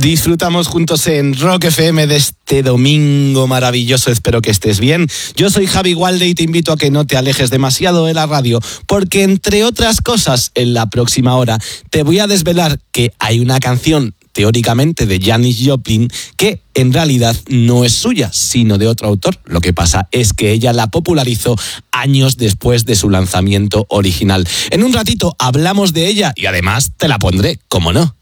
Disfrutamos juntos en Rock FM de este domingo maravilloso. Espero que estés bien. Yo soy Javi Gualde y te invito a que no te alejes demasiado de la radio, porque entre otras cosas, en la próxima hora te voy a desvelar que hay una canción teóricamente de Janis Joplin que en realidad no es suya, sino de otro autor. Lo que pasa es que ella la popularizó años después de su lanzamiento original. En un ratito hablamos de ella y además te la pondré, ¿cómo no?